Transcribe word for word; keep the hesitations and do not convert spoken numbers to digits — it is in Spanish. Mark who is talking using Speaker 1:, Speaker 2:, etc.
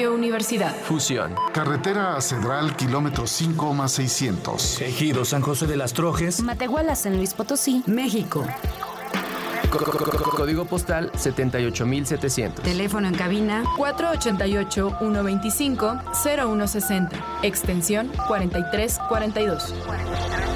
Speaker 1: Radio Universidad.
Speaker 2: Fusión.
Speaker 3: Carretera a Cedral, kilómetro cinco más seiscientos.
Speaker 4: Ejido San José de las Trojes.
Speaker 5: Matehuala, San Luis Potosí, México.
Speaker 2: Código postal setenta y ocho mil setecientos.
Speaker 5: Teléfono en cabina
Speaker 1: cuatro ochenta y ocho, ciento veinticinco, cero uno sesenta. Extensión cuarenta y tres cuarenta y dos.